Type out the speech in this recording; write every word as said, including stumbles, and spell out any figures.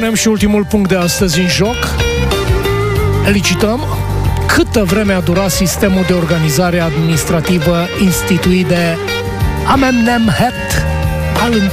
punem și ultimul punct de astăzi în joc. Licităm câtă vreme a durat sistemul de organizare administrativă instituit de Amenemhet al